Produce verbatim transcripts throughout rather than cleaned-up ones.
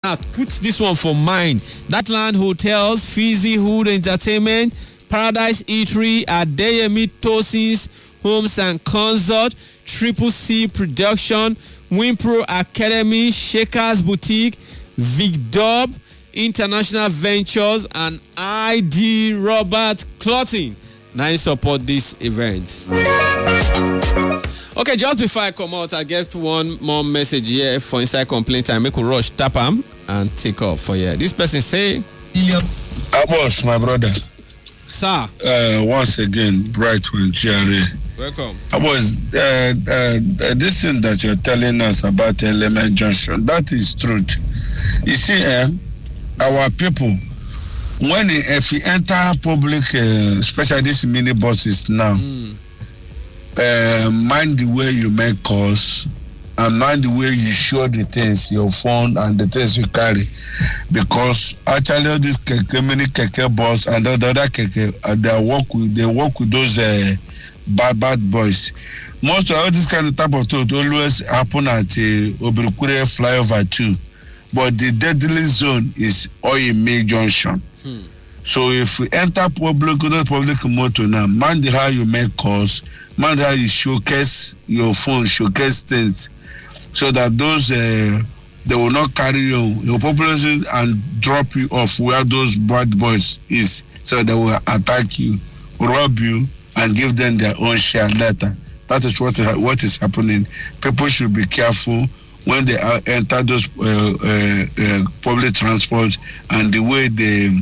put this one for mine. That Land Hotels, Fizzy Hood Entertainment, Paradise Eatery, Adeyemi Tosin's Homes and Consort, Triple C Production, Winpro Academy, Shakers Boutique, Vic Dub, International Ventures, and I D Robert Clothing. Now support this event. Okay, just before I come out, I get one more message here for Inside Complaint Time. Make a rush, tap am, and take off for here. This person say, "Yep, I was my brother." Sir. Uh, once again, Bright with G R A. Welcome. I was uh, uh, this thing that you're telling us about Element Junction. That is truth. You see, uh, our people, when if you enter public, uh, especially these mini buses now, mm. uh, mind the way you make calls and mind the way you show the things, your phone and the things you carry. Because actually, this keke, mini keke bus and the other keke, uh, they work with they work with those uh, bad bad boys. Most of all this kind of type of thing always happen at uh, Obrukure flyover too. But the deadly zone is Oil Mill Junction. Hmm. So if we enter public, public motor now, mind how you make calls, mind how you showcase your phone, showcase things, so that those uh, they will not carry you, your population and drop you off where those bad boys is, so they will attack you, rob you, and give them their own share later. That is what what is happening. People should be careful when they are, enter those uh, uh, uh, public transport and the way they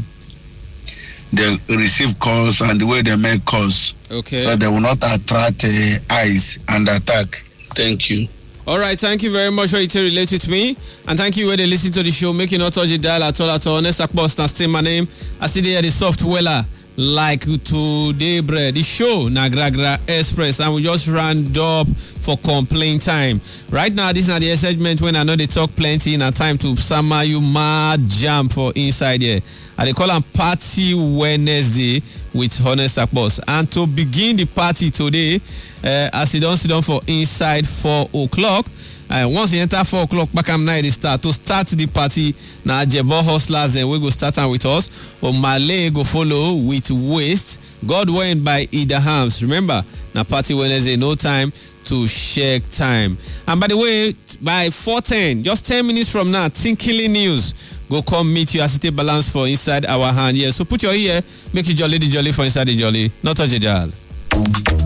they receive calls and the way they make calls. Okay. So they will not attract uh, eyes and attack. Thank you. All right, thank you very much for it related to me. And thank you when they listen to the show, making not touch the dial at all at all. Next boss, now still my name. I see there the software like today bread. The show Nagragra Express, and we just ran up for complaint time. Right now, this is not the segment when I know they talk plenty in a time to summer you mad jam for inside here. And they call them Party Wednesday with Honest Boss. And to begin the party today, uh, as you don't sit down for inside four o'clock. Uh, once you enter four o'clock, back at night, they start. To start the party, now Jebo Hustlers, then we go start with us. Or Malay go follow with Waste. God went by Ida Hams. Remember, now Party Wednesday, no time to shake time. And by the way, by four ten, just ten minutes from now, Tinkily News go come meet you as it balance for inside our hand. Yeah, so put your ear, make you jolly the jolly for inside the jolly. Not touch the dial.